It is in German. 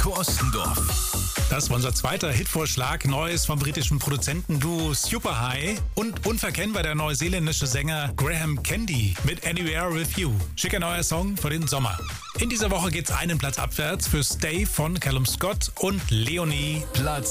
Heiko Ostendorf. Das war unser zweiter Hitvorschlag, Neues vom britischen Produzentenduo Superhigh und unverkennbar der neuseeländische Sänger Graham Candy mit Anywhere With You. Schicker neuer Song für den Sommer. In dieser Woche geht's einen Platz abwärts für Stay von Callum Scott und Leonie. Platz